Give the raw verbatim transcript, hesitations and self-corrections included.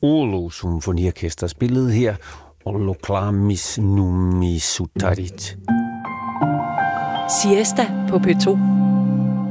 Oulu Symfoniorkester spillede her Oloklamis Nummi Sutarit. Siesta på P to.